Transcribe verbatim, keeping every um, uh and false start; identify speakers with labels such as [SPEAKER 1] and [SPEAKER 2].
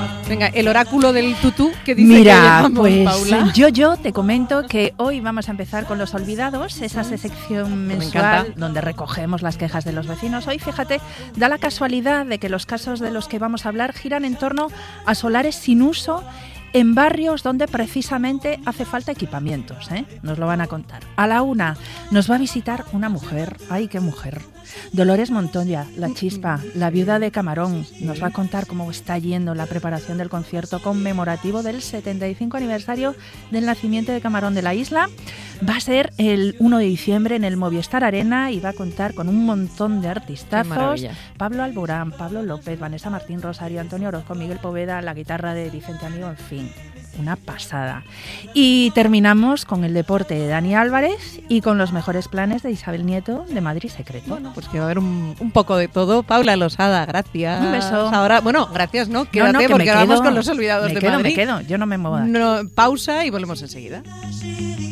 [SPEAKER 1] Venga, el oráculo del tutú que dice
[SPEAKER 2] Mira,
[SPEAKER 1] que llevamos,
[SPEAKER 2] pues
[SPEAKER 1] Paula.
[SPEAKER 2] yo, yo te comento que hoy vamos a empezar con Los Olvidados, esa sección mensual donde recogemos las quejas de los vecinos. Hoy, fíjate, da la casualidad de que los casos de los que vamos a hablar giran en torno a solares sin uso en barrios donde precisamente hace falta equipamientos, ¿eh? Nos lo van a contar. A la una nos va a visitar una mujer. ¡Ay, qué mujer! Dolores Montoya, la chispa, la viuda de Camarón, nos va a contar cómo está yendo la preparación del concierto conmemorativo del setenta y cinco aniversario del nacimiento de Camarón de la isla. Va a ser el uno de diciembre en el Movistar Arena y va a contar con un montón de artistazos. Pablo Alborán, Pablo López, Vanessa Martín Rosario, Antonio Orozco, Miguel Poveda, la guitarra de Vicente Amigo, en fin. Una pasada. Y terminamos con el deporte de Dani Álvarez y con los mejores planes de Isabel Nieto de Madrid Secreto.
[SPEAKER 1] Bueno, pues que va a haber un, un poco de todo. Paula Losada, gracias.
[SPEAKER 2] Un beso.
[SPEAKER 1] Ahora, bueno, gracias, ¿no? Quédate
[SPEAKER 2] no, no, que
[SPEAKER 1] porque
[SPEAKER 2] me
[SPEAKER 1] vamos
[SPEAKER 2] quedo,
[SPEAKER 1] con los olvidados
[SPEAKER 2] me
[SPEAKER 1] de
[SPEAKER 2] quedo,
[SPEAKER 1] Madrid.
[SPEAKER 2] Me quedo, yo no me muevo.
[SPEAKER 1] No, pausa y volvemos enseguida.